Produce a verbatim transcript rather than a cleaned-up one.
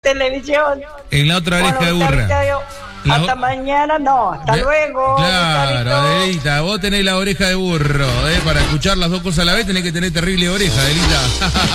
televisión. En la otra oreja de Bueno, burra. Gustavito, yo- La hasta o- mañana, no, hasta Ya- luego. Claro, Gustavito. Adelita, vos tenés la oreja de burro, ¿eh? Para escuchar las dos cosas a la vez tenés que tener terrible oreja, Adelita.